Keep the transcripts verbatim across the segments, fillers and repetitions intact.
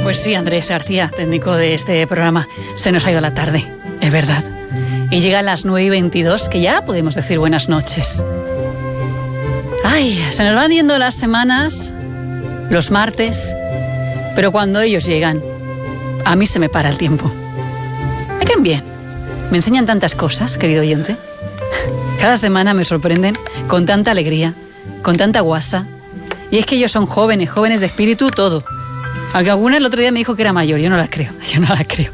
Pues sí, Andrés García, técnico de este programa. Se nos ha ido la tarde, es verdad. Y llegan las nueve y veintidós, que ya podemos decir buenas noches. Ay, se nos van yendo las semanas, los martes, pero cuando ellos llegan, a mí se me para el tiempo. Me caen bien. Me enseñan tantas cosas, querido oyente. Cada semana me sorprenden con tanta alegría, con tanta guasa. Y es que ellos son jóvenes, jóvenes de espíritu, todo. Aunque alguna el otro día me dijo que era mayor, yo no la creo, yo no la creo.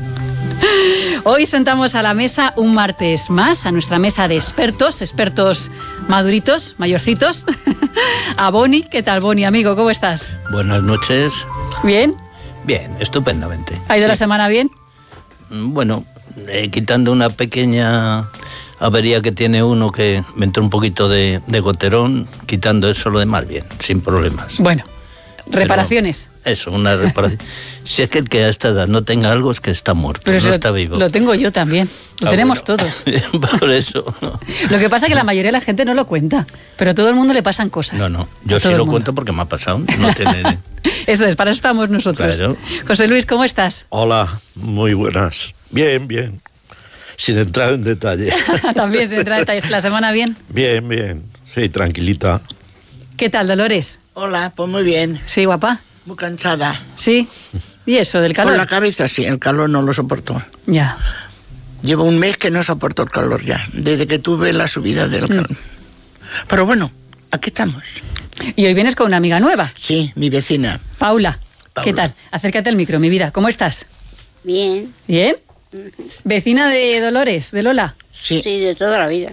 Hoy sentamos a la mesa un martes más, a nuestra mesa de expertos, expertos maduritos, mayorcitos. A Boni, ¿qué tal, Boni, amigo? ¿Cómo estás? Buenas noches. ¿Bien? Bien, estupendamente. ¿Ha ido sí. la semana bien? Bueno, eh, quitando una pequeña avería que tiene uno, que me entró un poquito de, de goterón, quitando eso, lo demás bien, sin problemas. Bueno, reparaciones. Pero eso, una reparación. Si es que el que a esta edad no tenga algo es que está muerto, Pero no lo, está vivo. Lo tengo yo también, lo ah, tenemos bueno. todos. Por eso. Lo que pasa es que la mayoría de la gente no lo cuenta, pero a todo el mundo le pasan cosas. No, no, yo sí lo cuento porque me ha pasado. No tiene... Eso es, para eso estamos nosotros. Claro. José Luis, ¿cómo estás? Hola, muy buenas. Bien, bien. Sin entrar en detalle. También sin entrar en detalles. ¿La semana bien? Bien, bien. Sí, tranquilita. ¿Qué tal, Dolores? Hola, pues muy bien. Sí, guapa. Muy cansada. Sí. ¿Y eso, del calor? Con la cabeza sí, el calor no lo soporto. Ya. Llevo un mes que no soporto el calor ya, desde que tuve la subida del calor. Mm. Pero bueno, aquí estamos. Y hoy vienes con una amiga nueva. Sí, mi vecina. Paula. Paula. ¿Qué tal? Acércate al micro, mi vida. ¿Cómo estás? Bien. ¿Bien? ¿Vecina de Dolores, de Lola? Sí. Sí, de toda la vida.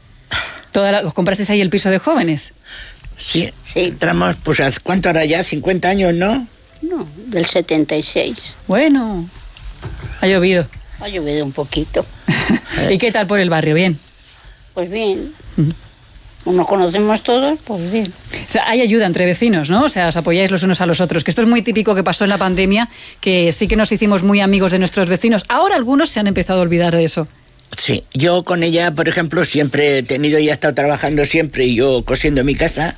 ¿Toda la, ¿Os comprasteis ahí el piso de jóvenes? Sí. Sí. Entramos, pues, ¿cuánto hará ya? cincuenta años, ¿no? No, del setenta y seis. Bueno, ha llovido. Ha llovido un poquito. ¿Y qué tal por el barrio? ¿Bien? Pues bien. Como nos conocemos todos, pues bien. O sea, hay ayuda entre vecinos, ¿no? O sea, os apoyáis los unos a los otros, que esto es muy típico que pasó en la pandemia, que sí que nos hicimos muy amigos de nuestros vecinos. Ahora algunos se han empezado a olvidar de eso. Sí, yo con ella, por ejemplo, siempre he tenido, ella ha estado trabajando siempre y yo cosiendo en mi casa.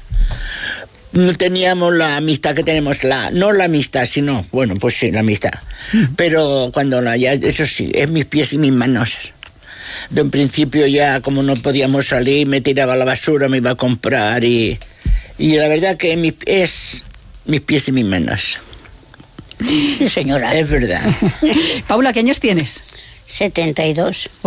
No teníamos la amistad que tenemos, la no la amistad, sino, bueno, pues sí, la amistad. Pero cuando la ya, eso sí, es mis pies y mis manos. De un principio ya, como no podíamos salir, me tiraba la basura, me iba a comprar y, y la verdad que mi, es mis pies y mis manos. Sí, señora. Es verdad. Paula, ¿qué años tienes? setenta y dos.